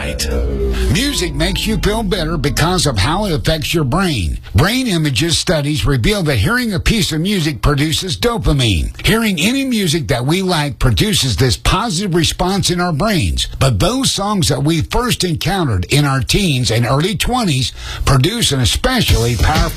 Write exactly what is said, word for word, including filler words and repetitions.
right. Music makes you feel better because of how it affects your brain. Brain images studies reveal that hearing a piece of music produces dopamine. Hearing any music that we like produces this positive response in our brains. But those songs that we first encountered in our teens and early twenties produce an especially powerful